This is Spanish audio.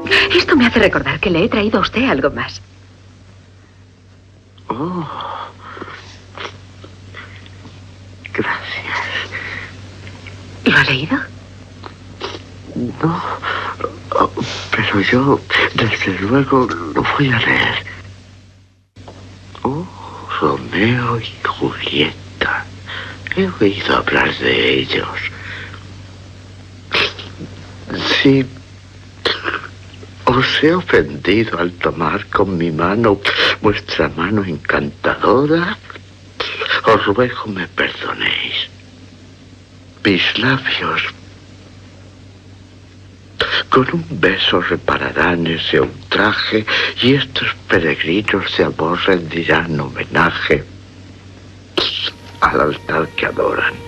Esto me hace recordar que le he traído a usted algo más. Oh. Gracias. ¿Lo ha leído? No, pero yo, desde luego, lo voy a leer. Oh, Romeo y Julieta. He oído hablar de ellos. Sí, os he ofendido al tomar con mi mano vuestra mano encantadora. Os ruego me perdonéis. Mis labios con un beso repararán ese ultraje y estos peregrinos de amor rendirán homenaje al altar que adoran.